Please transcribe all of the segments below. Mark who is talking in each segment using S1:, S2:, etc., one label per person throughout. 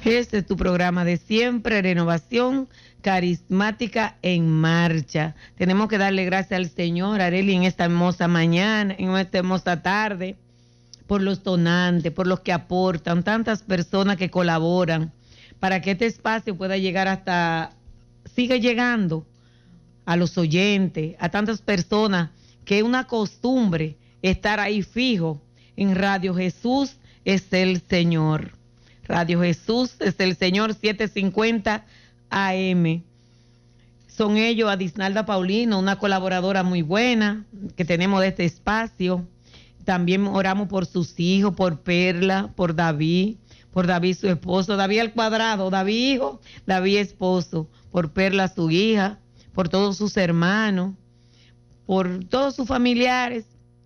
S1: Este es tu programa de siempre, Renovación Carismática en Marcha. Tenemos que darle gracias al Señor, Arely, en esta hermosa mañana, en esta hermosa tarde, por los donantes, por los que aportan, tantas personas que colaboran para que este espacio pueda llegar sigue llegando a los oyentes, a tantas personas, que es una costumbre estar ahí fijo en Radio Jesús es el Señor. Radio Jesús es el Señor, 750 AM. Son ellos, Adisnalda Paulino, una colaboradora muy buena que tenemos de este espacio. También oramos por sus hijos, por Perla, por David su esposo, David al cuadrado, David hijo, David esposo, por Perla su hija, por todos sus hermanos, por todos sus familiares,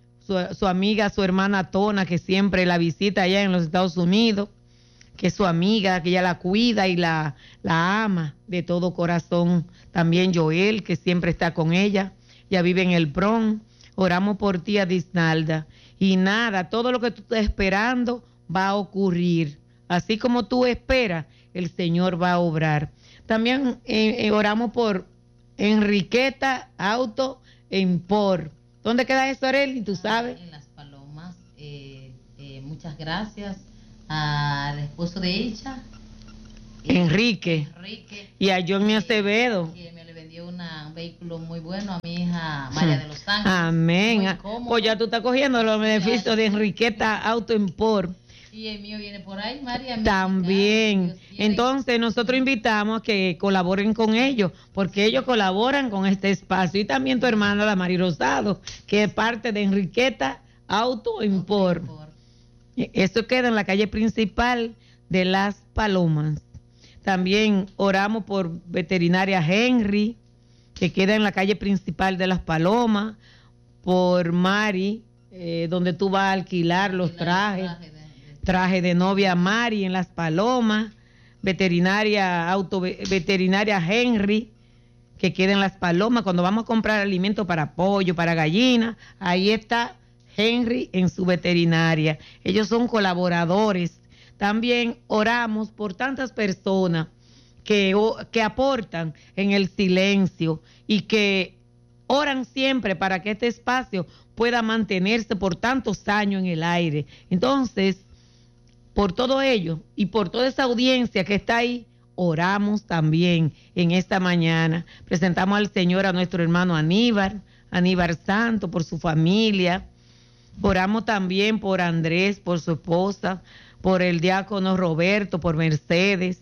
S1: su amiga, su hermana Tona, que siempre la visita allá en los Estados Unidos, que es su amiga, que ella la cuida y la ama de todo corazón. También Joel, que siempre está con ella, ya vive en el Bronx. Oramos por ti, Adisnalda. Y nada, todo lo que tú estás esperando va a ocurrir. Así como tú esperas, el Señor va a obrar. También oramos por Enriqueta Auto Import. ¿Dónde queda eso, Arely? ¿Tú sabes?
S2: En Las Palomas. Muchas gracias al esposo de ella,
S1: Enrique. Y a Johnny Acevedo.
S2: Que me le vendió un vehículo muy bueno a mi hija María de los Ángeles.
S1: Amén. Pues ya tú estás cogiendo los beneficios de Enriqueta Auto Import.
S2: Y el mío viene por ahí, María.
S1: También. Entonces nosotros invitamos a que colaboren con ellos, porque ellos colaboran con este espacio. Y también tu hermana, la Mari Rosado, que es parte de Enriqueta Auto Import. Esto queda en la calle principal de Las Palomas. También oramos por Veterinaria Henry, que queda en la calle principal de Las Palomas, por Mari, donde tú vas a alquilar los trajes. Traje de novia Mari en Las Palomas, Veterinaria Henry, que queda en Las Palomas. Cuando vamos a comprar alimentos para pollo, para gallina, ahí está Henry en su veterinaria. Ellos son colaboradores. También oramos por tantas personas que aportan en el silencio y que oran siempre para que este espacio pueda mantenerse por tantos años en el aire. Entonces, por todo ello y por toda esa audiencia que está ahí, oramos también en esta mañana. Presentamos al Señor a nuestro hermano Aníbal Santo, por su familia. Oramos también por Andrés, por su esposa, por el diácono Roberto, por Mercedes.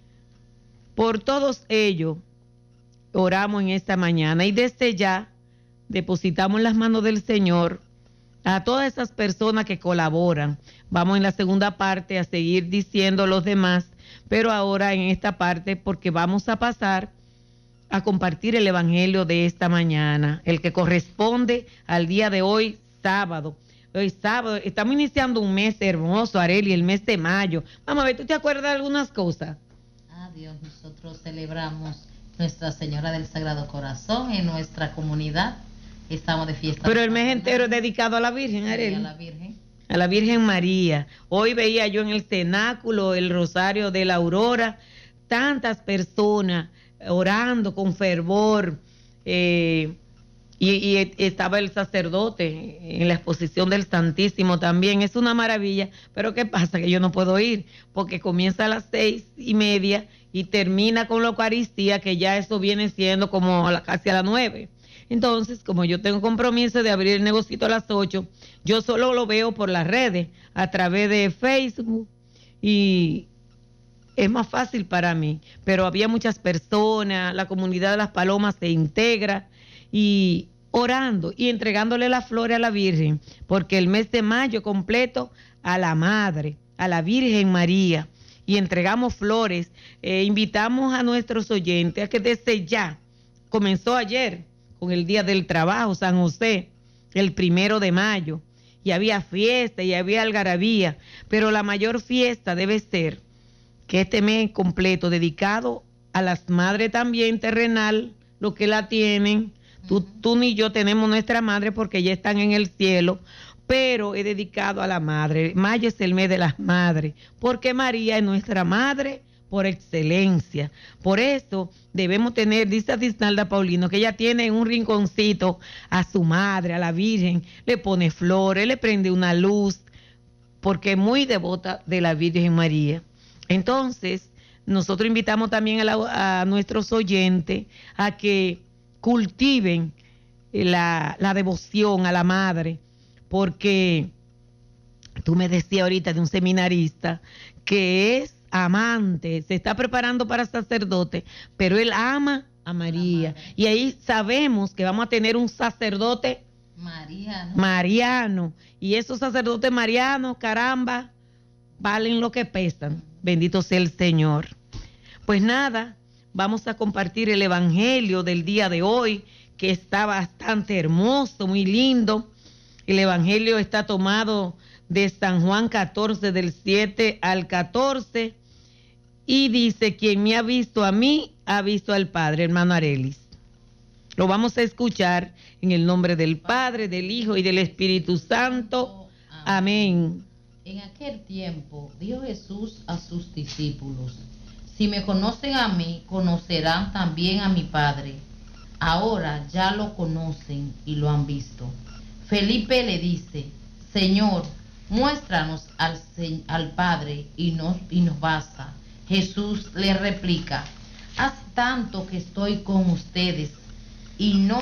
S1: Por todos ellos oramos en esta mañana y desde ya depositamos en las manos del Señor a todas esas personas que colaboran. Vamos en la segunda parte a seguir diciendo los demás, pero ahora en esta parte, porque vamos a pasar a compartir el evangelio de esta mañana, el que corresponde al día de hoy, sábado. Hoy sábado, estamos iniciando un mes hermoso, Arely, el mes de mayo. Vamos a ver, ¿tú te acuerdas de algunas cosas?
S2: Dios, nosotros celebramos Nuestra Señora del Sagrado Corazón en nuestra comunidad. Estamos de fiesta.
S1: Pero el mes entero es dedicado a la Virgen, Arely.
S2: A la Virgen.
S1: A la Virgen María. Hoy veía yo en el cenáculo el Rosario de la Aurora, tantas personas orando con fervor, y estaba el sacerdote en la exposición del Santísimo también. Es una maravilla, pero ¿qué pasa? Que yo no puedo ir, porque comienza a las 6:30 y termina con la Eucaristía, que ya eso viene siendo como casi a las 9. Entonces, como yo tengo compromiso de abrir el negocito a las 8, yo solo lo veo por las redes, a través de Facebook, y es más fácil para mí. Pero había muchas personas, la comunidad de Las Palomas se integra, y orando y entregándole las flores a la Virgen, porque el mes de mayo completo a la Madre, a la Virgen María, y entregamos flores. Invitamos a nuestros oyentes a que desde ya, comenzó ayer, con el Día del Trabajo, San José, el 1 de mayo, y había fiesta y había algarabía, pero la mayor fiesta debe ser que este mes completo dedicado a las madres también terrenal, lo que la tienen. Tú ni yo tenemos nuestra madre porque ya están en el cielo, pero he dedicado a la madre. Mayo es el mes de las madres, porque María es nuestra madre por excelencia. Por eso debemos tener, dice Disnalda Paulino, que ella tiene en un rinconcito a su madre, a la Virgen, le pone flores, le prende una luz, porque es muy devota de la Virgen María. Entonces, nosotros invitamos también a nuestros oyentes a que cultiven la devoción a la madre, porque tú me decías ahorita de un seminarista que es amante, se está preparando para sacerdote, pero él ama a María. Y ahí sabemos que vamos a tener un sacerdote mariano. Y esos sacerdotes marianos, caramba, valen lo que pesan. Bendito sea el Señor. Pues nada, vamos a compartir el evangelio del día de hoy, que está bastante hermoso, muy lindo. El evangelio está tomado de San Juan 14, del 7 al 14, y dice: quien me ha visto a mí, ha visto al Padre, hermano Arelis. Lo vamos a escuchar en el nombre del Padre, del Hijo y del Espíritu Santo. Amén.
S2: En aquel tiempo dijo Jesús a sus discípulos: si me conocen a mí, conocerán también a mi Padre. Ahora ya lo conocen y lo han visto. Felipe le dice: Señor, muéstranos al Padre y nos basta. Jesús le replica: hace tanto que estoy con ustedes y no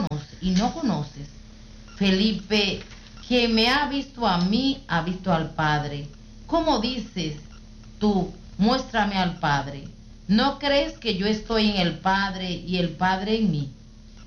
S2: conoces. Felipe, quien me ha visto a mí, ha visto al Padre. ¿Cómo dices tú, muéstrame al Padre? ¿No crees que yo estoy en el Padre y el Padre en mí?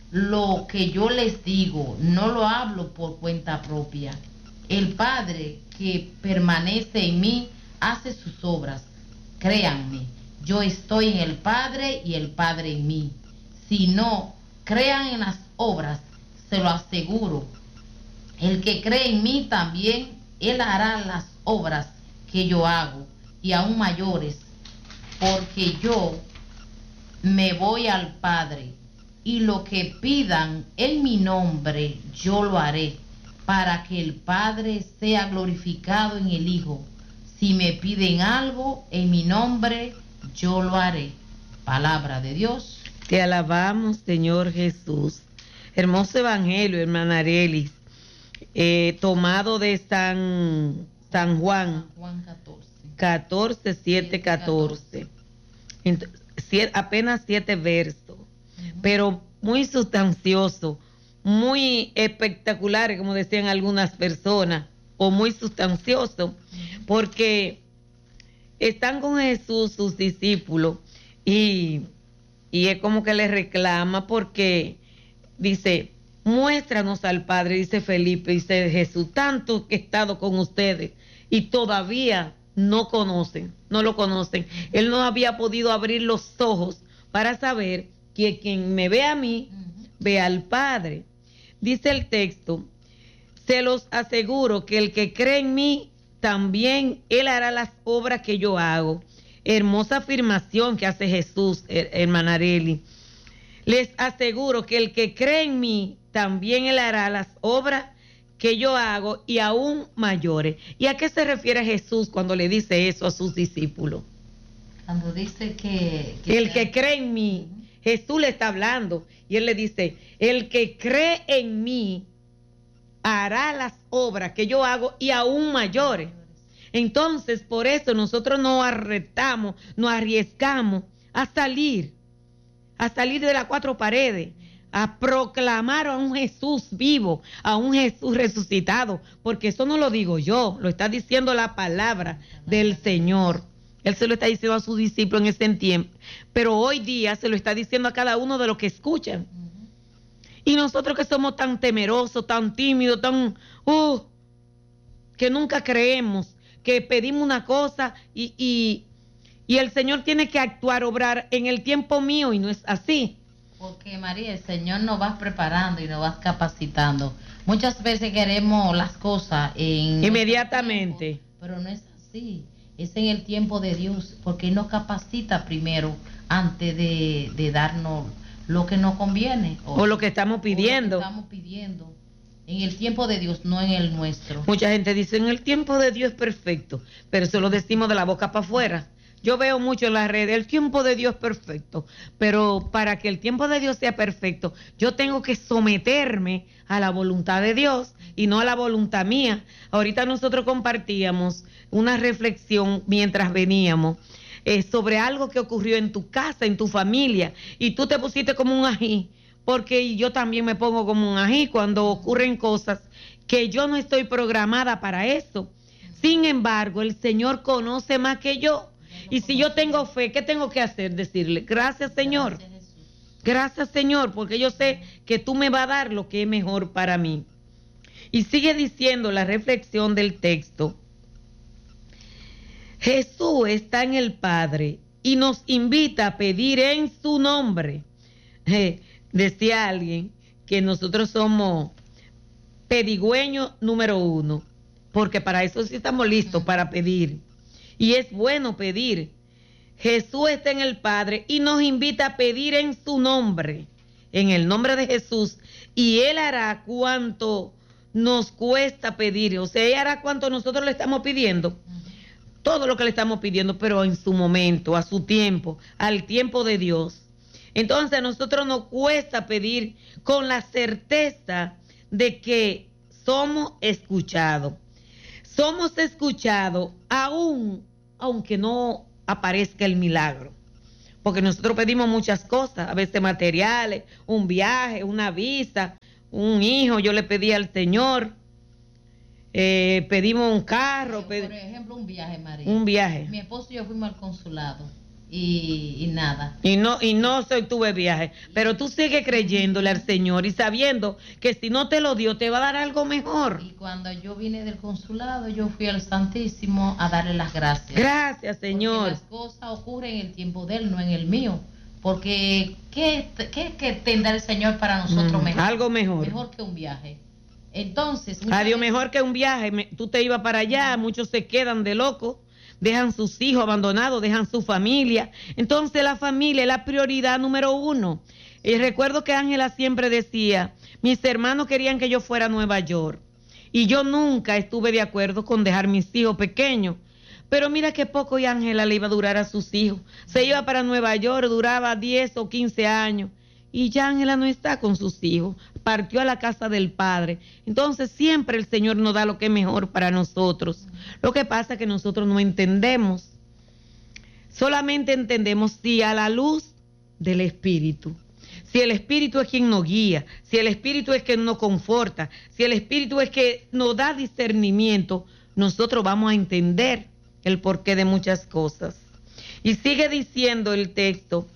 S2: Lo que yo les digo, no lo hablo por cuenta propia. El Padre que permanece en mí hace sus obras. Créanme, yo estoy en el Padre y el Padre en mí. Si no crean en las obras, se lo aseguro. El que cree en mí también, él hará las obras que yo hago, y aún mayores, porque yo me voy al Padre, y lo que pidan en mi nombre, yo lo haré, para que el Padre sea glorificado en el Hijo. Si me piden algo en mi nombre, yo lo haré. Palabra de Dios.
S1: Te alabamos, Señor Jesús. Hermoso evangelio, hermana Arelis, tomado de San Juan.
S2: Juan
S1: 14, 7, 14. Apenas 7 versos, pero muy sustancioso, muy espectacular, como decían algunas personas, o muy sustancioso, porque están con Jesús sus discípulos y es como que le reclama, porque dice: muéstranos al Padre, dice Felipe, dice Jesús, tanto que he estado con ustedes y todavía no lo conocen. Él no había podido abrir los ojos para saber que quien me ve a mí, ve al Padre. Dice el texto: se los aseguro que el que cree en mí, también él hará las obras que yo hago. Hermosa afirmación que hace Jesús, hermana Areli. Les aseguro que el que cree en mí, también él hará las obras que yo hago, y aún mayores. ¿Y a qué se refiere Jesús cuando le dice eso a sus discípulos?
S2: Cuando dice que
S1: el que cree en mí, Jesús le está hablando, y él le dice: el que cree en mí hará las obras que yo hago, y aún mayores. Entonces, por eso nosotros nos arriesgamos a salir de las 4 paredes, a proclamar a un Jesús vivo, a un Jesús resucitado, porque eso no lo digo yo, lo está diciendo la palabra del Señor. Él se lo está diciendo a sus discípulos en ese tiempo, pero hoy día se lo está diciendo a cada uno de los que escuchan. Y nosotros que somos tan temerosos, tan tímidos, que nunca creemos, que pedimos una cosa y el Señor tiene que actuar, obrar en el tiempo mío, y no es así.
S2: Porque María, el Señor nos va preparando y nos va capacitando. Muchas veces queremos las cosas
S1: inmediatamente,
S2: tiempo, pero no es así. Es en el tiempo de Dios, porque Él nos capacita primero antes de darnos lo que nos conviene
S1: o lo que estamos pidiendo.
S2: En el tiempo de Dios, no en el nuestro.
S1: Mucha gente dice, en el tiempo de Dios es perfecto, pero eso lo decimos de la boca para afuera. Yo veo mucho en las redes, el tiempo de Dios es perfecto, pero para que el tiempo de Dios sea perfecto, yo tengo que someterme a la voluntad de Dios y no a la voluntad mía. Ahorita nosotros compartíamos una reflexión mientras veníamos sobre algo que ocurrió en tu casa, en tu familia, y tú te pusiste como un ají, porque yo también me pongo como un ají cuando ocurren cosas que yo no estoy programada para eso. Sin embargo, el Señor conoce más que yo. Y si yo tengo fe, ¿qué tengo que hacer? Decirle, gracias Señor, gracias Señor, porque yo sé que tú me vas a dar lo que es mejor para mí. Y sigue diciendo la reflexión del texto, Jesús está en el Padre y nos invita a pedir en su nombre. Decía alguien que nosotros somos pedigüeños número 1, porque para eso sí estamos listos para pedir. Y es bueno pedir. Jesús está en el Padre y nos invita a pedir en su nombre, en el nombre de Jesús, y Él hará cuanto nos cuesta pedir. O sea, Él hará cuanto nosotros le estamos pidiendo, todo lo que le estamos pidiendo, pero en su momento, a su tiempo, al tiempo de Dios. Entonces a nosotros nos cuesta pedir con la certeza de que somos escuchados. Somos escuchados aunque no aparezca el milagro. Porque nosotros pedimos muchas cosas, a veces materiales, un viaje, una visa, un hijo, yo le pedí al Señor, pedimos un carro.
S2: Por ejemplo, un viaje, María.
S1: Un viaje.
S2: Mi esposo y yo fuimos al consulado y nada.
S1: Y no se tuve viaje. Pero tú sigues creyéndole al Señor y sabiendo que si no te lo dio, te va a dar algo mejor.
S2: Y cuando yo vine del consulado, yo fui al Santísimo a darle las gracias.
S1: Gracias, Señor.
S2: Porque las cosas ocurren en el tiempo de Él, no en el mío. Porque ¿qué tendrá el Señor para nosotros mejor?
S1: Algo mejor.
S2: Mejor que un viaje. Entonces,
S1: adiós, mejor que un viaje. Tú te ibas para allá, muchos se quedan de locos, dejan sus hijos abandonados, dejan su familia. Entonces la familia es la prioridad número 1. Y recuerdo que Ángela siempre decía, mis hermanos querían que yo fuera a Nueva York y yo nunca estuve de acuerdo con dejar mis hijos pequeños. Pero mira qué poco y Ángela le iba a durar a sus hijos. Se iba para Nueva York, duraba 10 o 15 años. Y ya Ángela no está con sus hijos, partió a la casa del Padre. Entonces siempre el Señor nos da lo que es mejor para nosotros. Lo que pasa es que nosotros no entendemos. Solamente entendemos si a la luz del Espíritu. Si el Espíritu es quien nos guía, si el Espíritu es quien nos conforta, si el Espíritu es que nos da discernimiento, nosotros vamos a entender el porqué de muchas cosas. Y sigue diciendo el texto,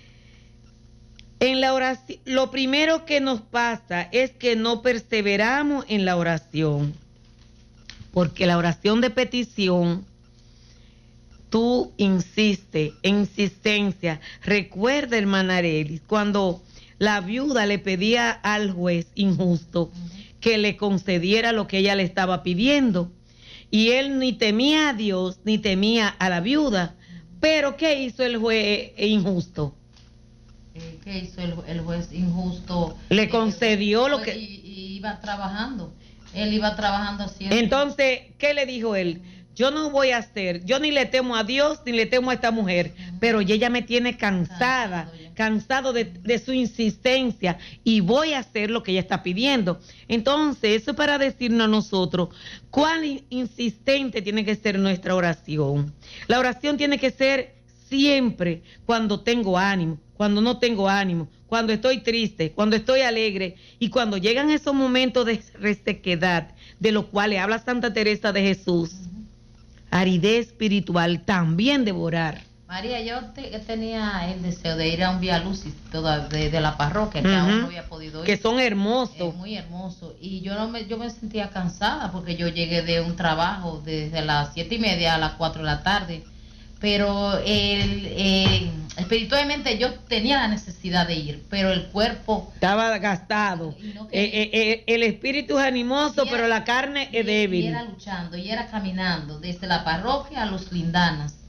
S1: en la oración, lo primero que nos pasa es que no perseveramos en la oración, porque la oración de petición, tú insistes, insistencia. Recuerda, hermana Arelis, cuando la viuda le pedía al juez injusto que le concediera lo que ella le estaba pidiendo, y él ni temía a Dios ni temía a la viuda. Pero ¿qué hizo el juez injusto?
S2: ¿Qué hizo el juez injusto?
S1: Le concedió lo que...
S2: Y iba trabajando. Él iba trabajando haciendo...
S1: Entonces, ¿qué le dijo él? Yo no voy a hacer, yo ni le temo a Dios ni le temo a esta mujer, pero ella me tiene cansado de su insistencia y voy a hacer lo que ella está pidiendo. Entonces, eso es para decirnos a nosotros cuán insistente tiene que ser nuestra oración. La oración tiene que ser siempre cuando tengo ánimo, cuando no tengo ánimo, cuando estoy triste, cuando estoy alegre y cuando llegan esos momentos de resequedad, de los cuales habla Santa Teresa de Jesús. Aridez espiritual, también devorar.
S2: María, yo tenía el deseo de ir a un Vía Lucis de la parroquia, que aún no había podido ir.
S1: Que son hermosos.
S2: Muy hermosos. Y yo me sentía cansada porque yo llegué de un trabajo desde las 7:30 a las 4 de la tarde. Pero espiritualmente yo tenía la necesidad de ir, pero el cuerpo...
S1: estaba gastado. El espíritu es animoso, pero la carne es débil.
S2: Y era luchando, y era caminando desde la parroquia a los Lindanas.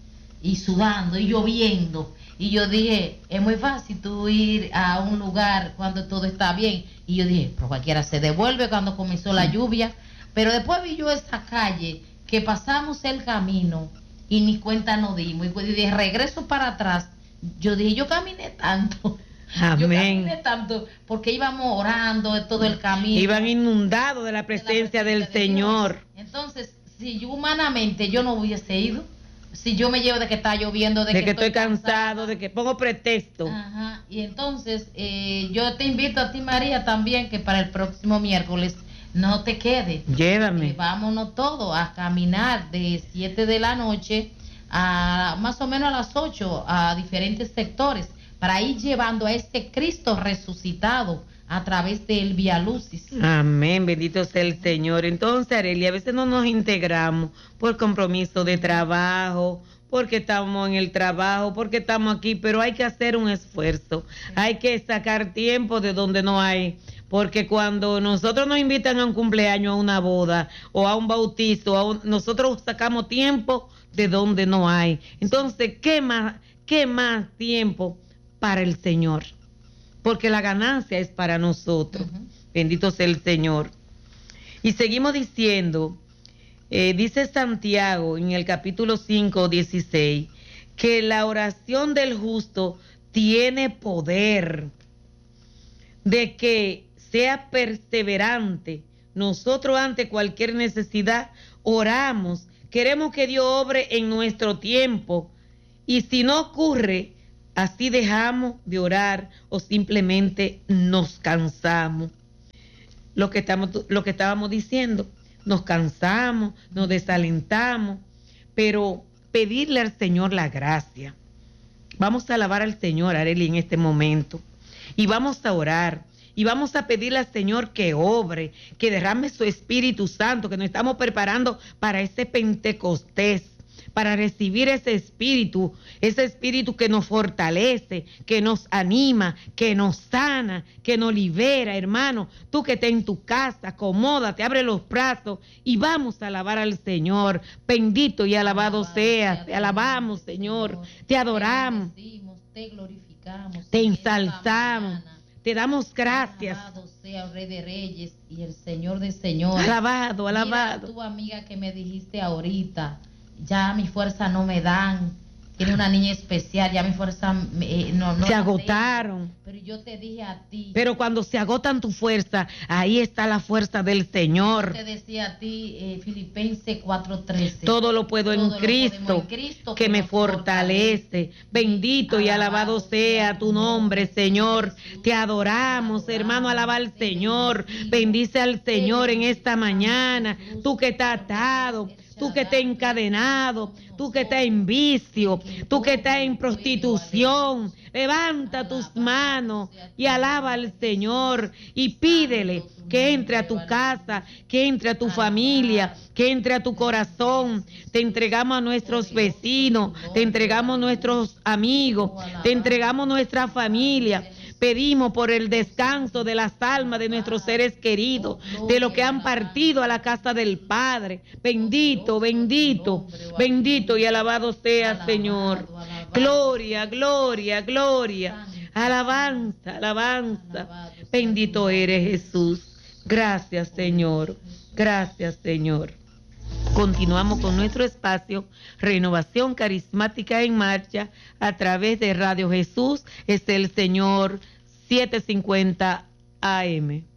S2: y sudando y lloviendo. Y yo dije, es muy fácil tú ir a un lugar cuando todo está bien. Y yo dije, pero cualquiera se devuelve cuando comenzó la lluvia. Pero después vi yo esa calle que pasamos el camino y ni cuenta nos dimos. Y de regreso para atrás, yo dije, yo caminé tanto.
S1: Amén.
S2: Yo caminé tanto porque íbamos orando de todo el camino.
S1: Iban inundados de la presencia del Señor.
S2: Entonces, si yo humanamente yo no hubiese ido, si yo me llevo de que está lloviendo, de que
S1: estoy cansado, de que pongo pretexto.
S2: Ajá. Y entonces yo te invito a ti, María, también que para el próximo miércoles no te quedes.
S1: Llévame.
S2: Vámonos todos a caminar de 7 de la noche a más o menos a las 8 a diferentes sectores para ir llevando a este Cristo resucitado a través del Vía Lucis.
S1: Amén, bendito sea el Señor. Entonces, Arely, a veces no nos integramos por compromiso de trabajo, porque estamos en el trabajo, porque estamos aquí, pero hay que hacer un esfuerzo. Hay que sacar tiempo de donde no hay, porque cuando nosotros nos invitan a un cumpleaños, a una boda o a un bautizo, nosotros sacamos tiempo de donde no hay. Entonces, ¿qué más tiempo para el Señor? Porque la ganancia es para nosotros. Bendito sea el Señor. Y seguimos diciendo, dice Santiago en el capítulo 5, 16, que la oración del justo tiene poder de que sea perseverante. Nosotros ante cualquier necesidad oramos, queremos que Dios obre en nuestro tiempo, y si no ocurre, así dejamos de orar o simplemente nos cansamos. Lo que estábamos diciendo, nos cansamos, nos desalentamos, pero pedirle al Señor la gracia. Vamos a alabar al Señor, Arely, en este momento, y vamos a orar. Y vamos a pedirle al Señor que obre, que derrame su Espíritu Santo, que nos estamos preparando para ese Pentecostés, para recibir ese espíritu que nos fortalece, que nos anima, que nos sana, que nos libera, hermano. Tú que estás en tu casa, acomódate, abre los brazos y vamos a alabar al Señor. Bendito y alabado seas, te alabamos, Señor, te adoramos,
S2: te glorificamos,
S1: te ensalzamos. Te damos gracias.
S2: Alabado sea el Rey de Reyes y el Señor de Señores.
S1: Alabado, alabado.
S2: Mira, tu amiga que me dijiste ahorita, ya mi fuerza no me dan. Tiene una niña especial, ya mi fuerza no
S1: se agotaron.
S2: Pero yo te dije a ti.
S1: Pero cuando se agotan tu fuerza, ahí está la fuerza del Señor.
S2: Yo te decía a ti, Filipenses 4:13.
S1: Todo lo puedo en Cristo, que me fortalece. Bendito y alabado sea tu nombre, Señor. Te adoramos, hermano, alaba al Señor. Bendice al Señor en esta mañana. Tú que estás atado, tú que estás encadenado, tú que estás en vicio, tú que estás en prostitución, levanta tus manos y alaba al Señor y pídele que entre a tu casa, que entre a tu familia, que entre a tu corazón. Te entregamos a nuestros vecinos, te entregamos a nuestros amigos, te entregamos a nuestra familia. Pedimos por el descanso de las almas de nuestros seres queridos, de los que han partido a la casa del Padre. Bendito, bendito, bendito y alabado sea, Señor. Gloria, gloria, gloria. Alabanza, alabanza. Bendito eres, Jesús. Gracias, Señor. Gracias, Señor. Continuamos con nuestro espacio Renovación Carismática en Marcha a través de Radio Jesús. Es el Señor 750 AM.